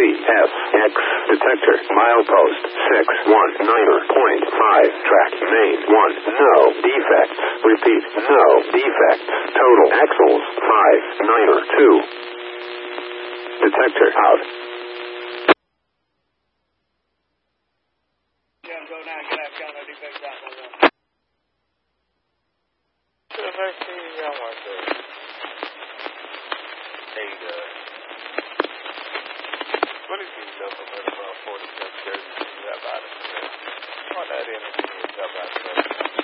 CFX detector. Milepost 619.5. Track main 1. No defects. Repeat, no defects. Total axles 592. Detector out. Go now, get out, count no defects out. What is he up about 40 cents? That in. What that in?